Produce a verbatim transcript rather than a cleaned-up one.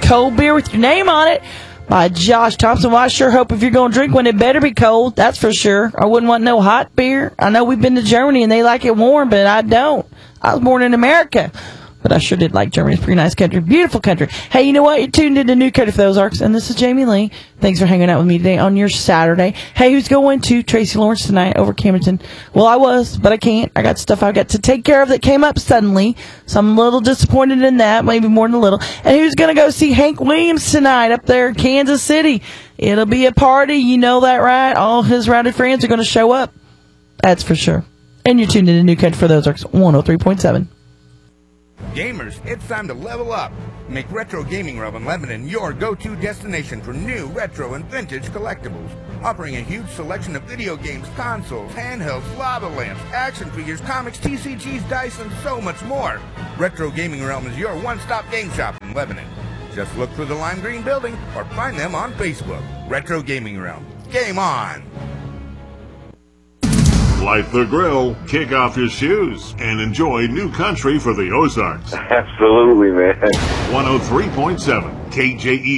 cold beer with your name on it by Josh Thompson. Well, I sure hope if you're going to drink one, it better be cold. That's for sure. I wouldn't want no hot beer. I know we've been to Germany and they like it warm, but I don't. I was born in America. But I sure did like Germany. It's a pretty nice country. Beautiful country. Hey, you know what? You're tuned into New Country for the Ozarks, and this is Jamie Lee. Thanks for hanging out with me today on your Saturday. Hey, who's going to Tracy Lawrence tonight over Camden? Well, I was, but I can't. I got stuff I've got to take care of that came up suddenly, so I'm a little disappointed in that, maybe more than a little. And who's going to go see Hank Williams tonight up there in Kansas City? It'll be a party. You know that, right? All his rowdy friends are going to show up. That's for sure. And you're tuned into New Country for the Ozarks, one oh three point seven. Gamers, it's time to level up. Make Retro Gaming Realm in Lebanon your go-to destination for new, retro, and vintage collectibles. Offering a huge selection of video games, consoles, handhelds, lava lamps, action figures, comics, T C Gs, dice, and so much more. Retro Gaming Realm is your one-stop game shop in Lebanon. Just look for the lime green building or find them on Facebook. Retro Gaming Realm. Game on! Light the grill, kick off your shoes, and enjoy New Country for the Ozarks. Absolutely, man. one oh three point seven K J E